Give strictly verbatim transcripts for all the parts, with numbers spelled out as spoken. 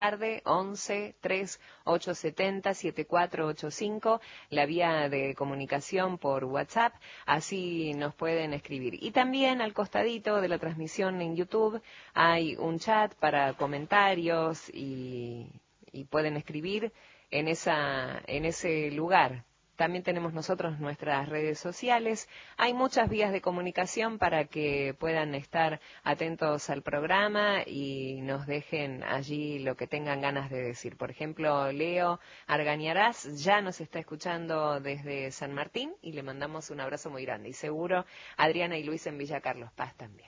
tarde, once, tres, ocho siete cero, siete cuatro ocho cinco, la vía de comunicación por WhatsApp, así nos pueden escribir. Y también al costadito de la transmisión en YouTube hay un chat para comentarios y, y pueden escribir en, esa, en ese lugar. También tenemos nosotros nuestras redes sociales. Hay muchas vías de comunicación para que puedan estar atentos al programa y nos dejen allí lo que tengan ganas de decir. Por ejemplo, Leo Argañarás ya nos está escuchando desde San Martín y le mandamos un abrazo muy grande. Y seguro Adriana y Luis en Villa Carlos Paz también.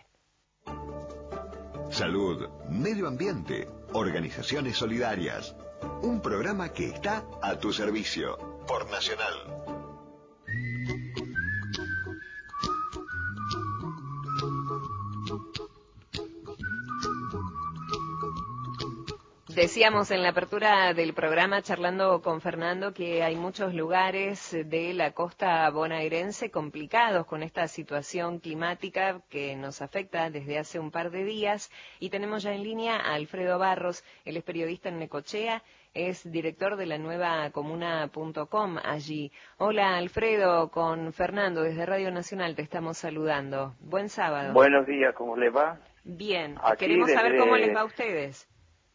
Salud, medio ambiente, organizaciones solidarias. Un programa que está a tu servicio por Nacional. Decíamos en la apertura del programa, charlando con Fernando, que hay muchos lugares de la costa bonaerense complicados con esta situación climática que nos afecta desde hace un par de días. Y tenemos ya en línea a Alfredo Barros, él es periodista en Necochea, es director de la nueva comuna punto com allí. Hola Alfredo, con Fernando desde Radio Nacional te estamos saludando. Buen sábado. Buenos días, ¿cómo les va? Bien, Aquí queremos desde... saber cómo les va a ustedes.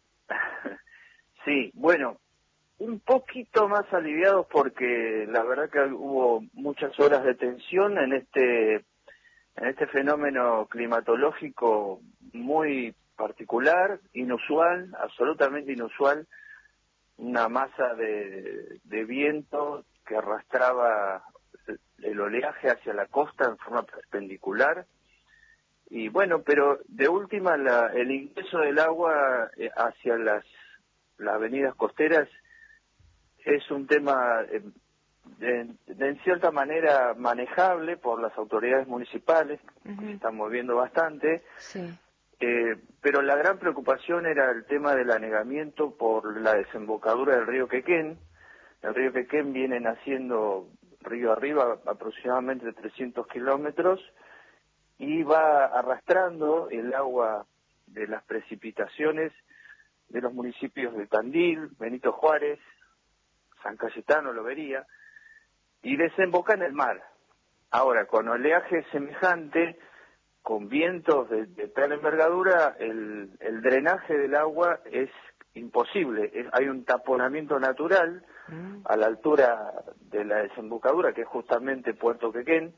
Sí, bueno, un poquito más aliviados porque la verdad que hubo muchas horas de tensión en este en este fenómeno climatológico muy particular, inusual, absolutamente inusual, una masa de, de viento que arrastraba el oleaje hacia la costa en forma perpendicular. Y bueno, pero de última la, el ingreso del agua hacia las, las avenidas costeras es un tema eh, de, de, en cierta manera manejable por las autoridades municipales, uh-huh. que se están moviendo bastante, sí. eh, pero la gran preocupación era el tema del anegamiento por la desembocadura del río Quequén. El río Quequén viene naciendo río arriba aproximadamente trescientos kilómetros, y va arrastrando el agua de las precipitaciones de los municipios de Tandil, Benito Juárez, San Cayetano, Lobería, y desemboca en el mar. Ahora, con oleaje semejante, con vientos de, de tal envergadura, el, el drenaje del agua es imposible. Es, hay un taponamiento natural mm. a la altura de la desembocadura, que es justamente Puerto Quequén,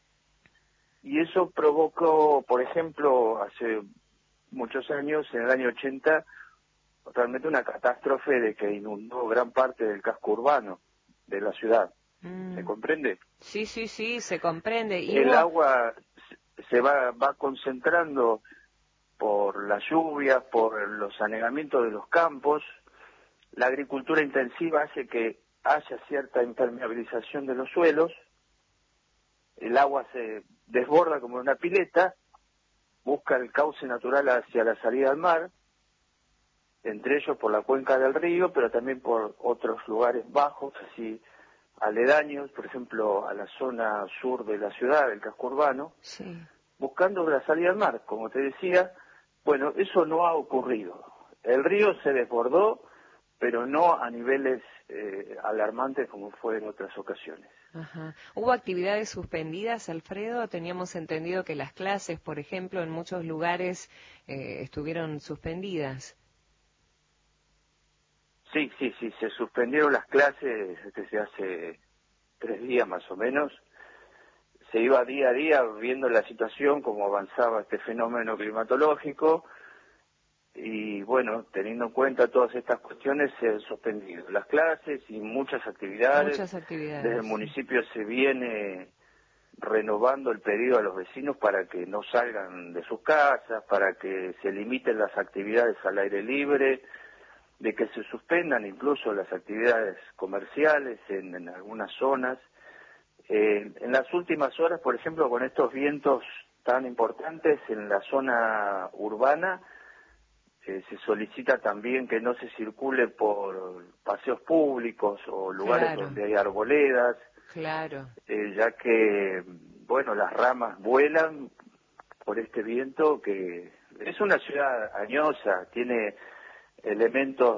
y eso provocó, por ejemplo, hace muchos años, en el año ochenta, realmente una catástrofe de que inundó gran parte del casco urbano de la ciudad. Mm. ¿Se comprende? Sí, sí, sí, se comprende. ¿Y el hubo... agua se va, va concentrando por las lluvias, por los anegamientos de los campos. La agricultura intensiva hace que haya cierta impermeabilización de los suelos. El agua se desborda como una pileta, busca el cauce natural hacia la salida al mar, entre ellos por la cuenca del río, pero también por otros lugares bajos, así aledaños, por ejemplo, a la zona sur de la ciudad, del casco urbano, sí. buscando la salida al mar. Como te decía, bueno, eso no ha ocurrido. El río se desbordó, pero no a niveles eh, alarmantes como fue en otras ocasiones. Ajá. ¿Hubo actividades suspendidas, Alfredo? Teníamos entendido que las clases, por ejemplo, en muchos lugares eh, estuvieron suspendidas. Sí, sí, sí, se suspendieron las clases desde hace tres días más o menos. Se iba día a día viendo la situación, cómo avanzaba este fenómeno climatológico. Y bueno, teniendo en cuenta todas estas cuestiones, se han suspendido las clases y muchas actividades. Muchas actividades. Desde el municipio se viene renovando el pedido a los vecinos para que no salgan de sus casas, para que se limiten las actividades al aire libre, de que se suspendan incluso las actividades comerciales en, en algunas zonas. Eh, en las últimas horas, por ejemplo, con estos vientos tan importantes en la zona urbana, Eh, se solicita también que no se circule por paseos públicos o lugares claro. donde hay arboledas, claro. eh, ya que, bueno, las ramas vuelan por este viento que es una ciudad añosa, tiene elementos